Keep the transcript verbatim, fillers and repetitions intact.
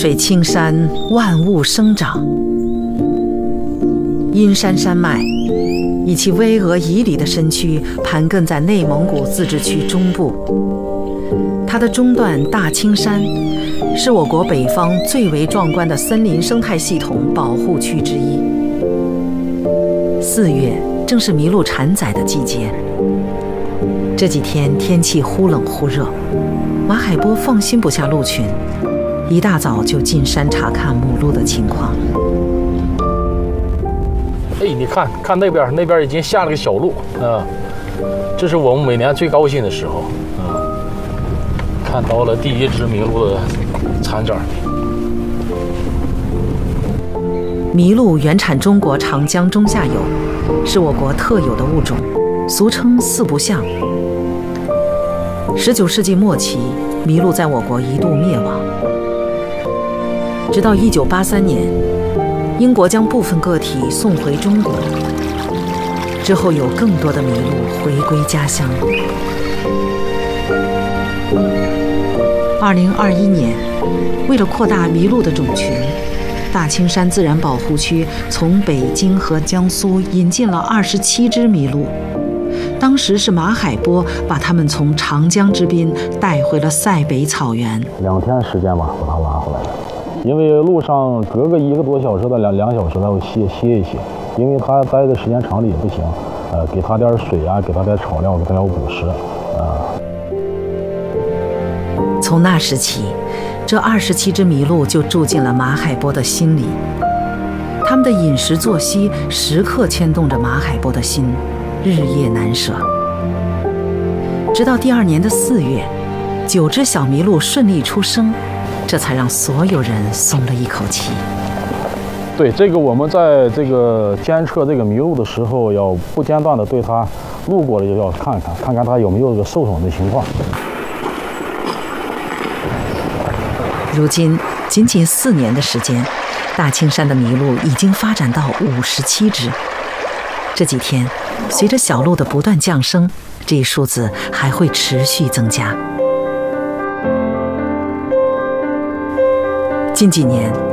水青山，万物生长。阴山山脉以其巍峨旖旎的身躯，盘亘在内蒙古自治区中部。它的中段大青山，是我国北方最为壮观的森林生态系统保护区之一。四月正是麋鹿产崽的季节。这几天天气忽冷忽热，马海波放心不下鹿群，一大早就进山查看母鹿的情况。 哎，你看看那边，那边已经下了个小鹿啊，这是我们每年最高兴的时候啊，看到了第一只麋鹿的产崽。 麋鹿原产中国长江中下游，是我国特有的物种，俗称四不像。十九世纪末期，麋鹿在我国一度灭亡，直到一九八三年，英国将部分个体送回中国，之后有更多的麋鹿回归家乡。二零二一年，为了扩大麋鹿的种群，大青山自然保护区从北京和江苏引进了二十七只麋鹿。当时是马海波把它们从长江之滨带回了塞北草原， 两天时间吧，把它拉回来的。因为路上隔个一个多小时到两两小时，它会歇歇一歇，因为它待的时间长了也不行。呃，给它点水啊，给它点草料，给它点捕食啊。 从那时起，这二十七只麋鹿就住进了马海波的心里。它们的饮食作息时刻牵动着马海波的心，日夜难舍。直到第二年的四月，九只小麋鹿顺利出生，这才让所有人松了一口气。 对，这个我们在这个监测这个麋鹿的时候，要不间断的对它路过了就要看看，看看它有没有这个受损的情况。 如今仅仅四年的时间，大青山的麋鹿已经发展到五十七只。这几天，随着小鹿的不断降生，这一数字还会持续增加。近几年，